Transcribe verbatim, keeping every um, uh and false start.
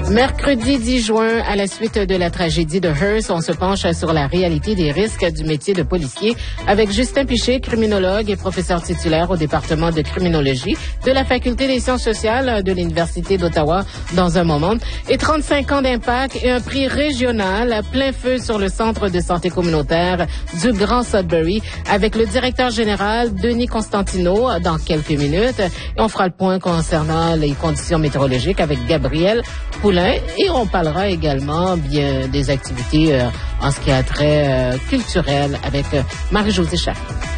Mercredi dix juin, à la suite de la tragédie de Hearst, on se penche sur la réalité des risques du métier de policier avec Justin Piché, criminologue et professeur titulaire au département de criminologie de la Faculté des sciences sociales de l'Université d'Ottawa dans un moment. Et trente-cinq ans d'impact et un prix régional à plein feu sur le centre de santé communautaire du Grand Sudbury avec le directeur général Denis Constantino dans quelques minutes. Et on fera le point concernant les conditions météorologiques avec Gabriel Poulin. Et on parlera également bien des activités euh, en ce qui a trait euh, culturel avec euh, Marie-Josée Charles.